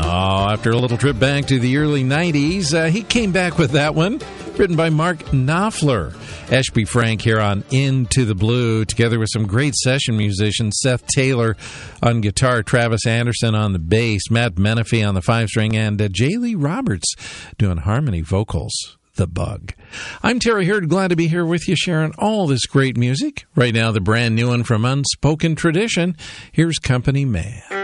Oh, after a little trip back to the early 90s, he came back with that one, written by Mark Knopfler. Ashby Frank here on Into the Blue, together with some great session musicians, Seth Taylor on guitar, Travis Anderson on the bass, Matt Menifee on the 5-string, and Jaylee Roberts doing harmony vocals. The Bug. I'm Terry Hurd, glad to be here with you, sharing all this great music. Right now, the brand new one from Unspoken Tradition. Here's Company Man.